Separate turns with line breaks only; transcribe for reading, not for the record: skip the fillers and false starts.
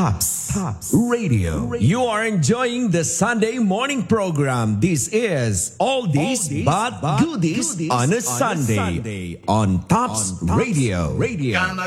Tops Radio. You are enjoying the Sunday morning program. This is Oldies but Goodies on a Sunday on Tops Radio.